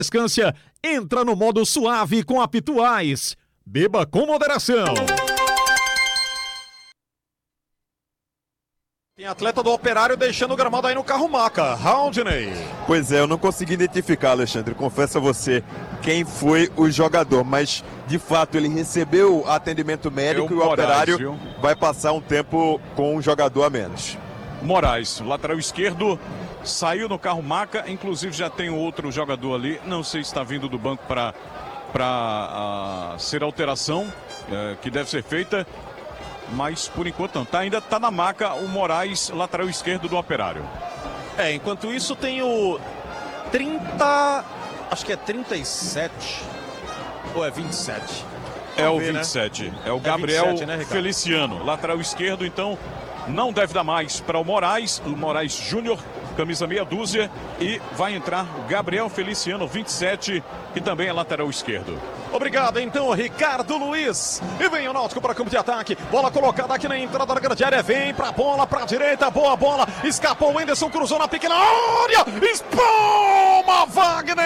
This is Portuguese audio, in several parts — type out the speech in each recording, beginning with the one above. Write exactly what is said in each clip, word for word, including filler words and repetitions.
Descância, entra no modo suave com a Pituais. Beba com moderação. Tem atleta do Operário deixando o gramado aí no carro maca. Raudney. Pois é, eu não consegui identificar, Alexandre. Confesso a você quem foi o jogador, mas de fato ele recebeu atendimento médico e o Operário viu? vai passar um tempo com um jogador a menos. Moraes, lateral esquerdo, saiu no carro maca, inclusive já tem outro jogador ali, não sei se está vindo do banco para para uh, ser alteração uh, que deve ser feita, mas por enquanto não, tá, ainda está na maca o Moraes, lateral esquerdo do Operário. É, enquanto isso tem o trinta, acho que é trinta e sete, ou é vinte e sete? É o vinte e sete, né? É o Gabriel é vinte e sete, né, Feliciano, lateral esquerdo, então não deve dar mais para o Moraes, o Moraes Júnior, camisa meia dúzia, e vai entrar o Gabriel Feliciano, vinte e sete, que também é lateral esquerdo. Obrigado, então, Ricardo Luiz. E vem o Náutico para campo de ataque. Bola colocada aqui na entrada da grande área. Vem pra bola, pra direita. Boa bola. Escapou o Wenderson, cruzou na pequena área. Espalma, Wagner.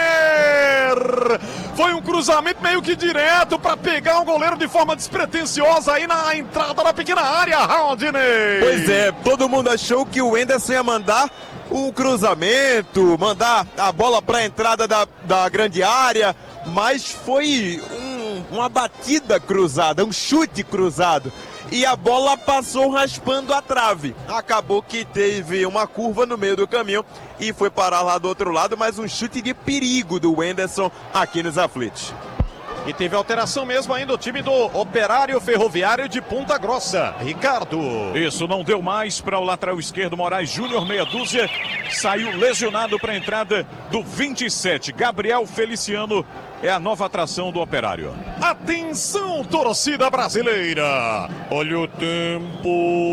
Foi um cruzamento meio que direto para pegar um goleiro de forma despretensiosa aí na entrada da pequena área, Raudney. Pois é, todo mundo achou que o Wenderson ia mandar um cruzamento, mandar a bola para a entrada da, da grande área, mas foi um, uma batida cruzada, um chute cruzado. E a bola passou raspando a trave. Acabou que teve uma curva no meio do caminho e foi parar lá do outro lado, mas um chute de perigo do Wenderson aqui nos aflitos. E teve alteração mesmo ainda o time do Operário Ferroviário de Ponta Grossa. Ricardo. Isso, não deu mais para o lateral esquerdo, Moraes Júnior, meia dúzia. Saiu lesionado para a entrada do vinte e sete. Gabriel Feliciano é a nova atração do Operário. Atenção, torcida brasileira. Olha o tempo.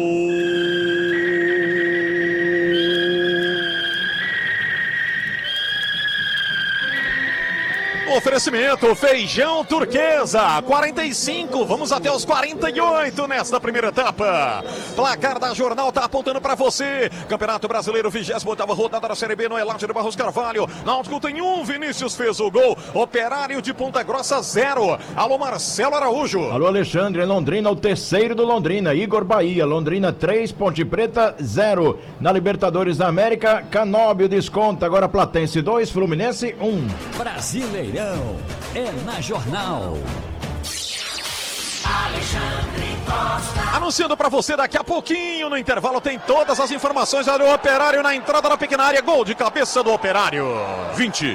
Oferecimento Feijão Turquesa, quarenta e cinco, vamos até os quarenta e oito nesta primeira etapa. Placar da Jornal tá apontando para você. Campeonato Brasileiro, vigésima oitava rodada da Série B no Eládio de Barros Carvalho. Náutico tem um, Vinícius fez o gol. Operário de Ponta Grossa, zero. Alô, Marcelo Araújo. Alô, Alexandre, Londrina, o terceiro do Londrina. Igor Bahia, Londrina três, Ponte Preta zero. Na Libertadores da América, Canóbio desconta. Agora Platense dois, Fluminense um. Brasileirão é na Jornal. Alexandre Costa. Anunciando pra você daqui a pouquinho, no intervalo tem todas as informações do Operário na entrada da pequena área. Gol de cabeça do Operário. vinte.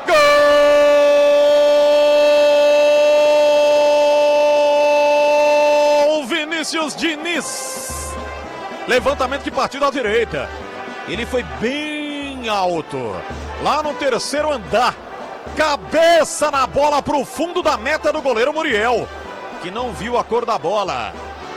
Gol! Vinícius Diniz. Levantamento que partiu da direita. Ele foi bem alto. Lá no terceiro andar. Cabeça na bola para o fundo da meta do goleiro Muriel, que não viu a cor da bola.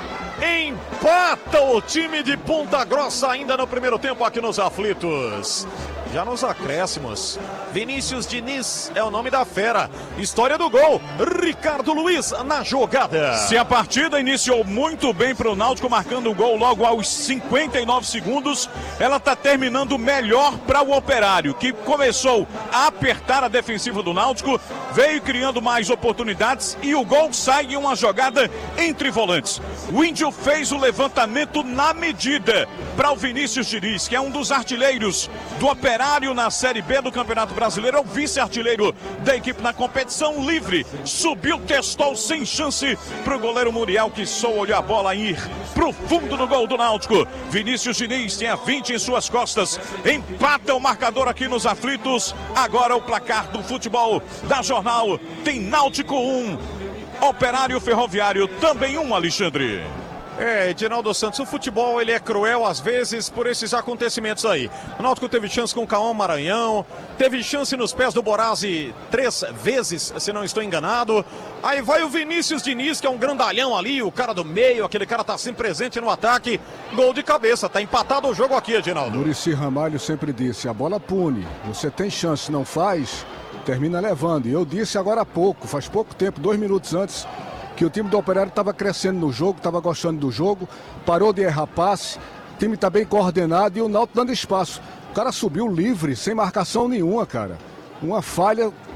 Empata o time de Ponta Grossa ainda no primeiro tempo aqui nos aflitos. Já nos acréscimos, Vinícius Diniz é o nome da fera. História do gol, Ricardo Luiz na jogada. Se a partida iniciou muito bem para o Náutico, marcando o gol logo aos cinquenta e nove segundos, ela está terminando melhor para o Operário, que começou a apertar a defensiva do Náutico, veio criando mais oportunidades e o gol sai em uma jogada entre volantes. O Índio fez o levantamento na medida para o Vinícius Diniz, que é um dos artilheiros do Operário na Série B do Campeonato Brasileiro, é o vice-artilheiro da equipe na competição, livre, subiu, testou sem chance para o goleiro Muriel, que só olhou a bola ir para o fundo do gol do Náutico. Vinícius Diniz tem a vinte em suas costas, empata o marcador aqui nos aflitos. Agora o placar do futebol da Jornal tem Náutico um, Operário Ferroviário também um, Alexandre. É, Edinaldo Santos, o futebol ele é cruel às vezes por esses acontecimentos aí. O Náutico teve chance com o Cauã Maranhão, teve chance nos pés do Borazzi três vezes, se não estou enganado. Aí vai o Vinícius Diniz, que é um grandalhão ali, o cara do meio, aquele cara tá sempre presente no ataque. Gol de cabeça, tá empatado o jogo aqui, Edinaldo. Muricy Ramalho sempre disse, a bola pune, você tem chance, não faz, termina levando. E eu disse agora há pouco, faz pouco tempo, dois minutos antes, que o time do Operário estava crescendo no jogo, estava gostando do jogo, parou de errar passe, o time está bem coordenado e o Náutico dando espaço. O cara subiu livre, sem marcação nenhuma, cara. Uma falha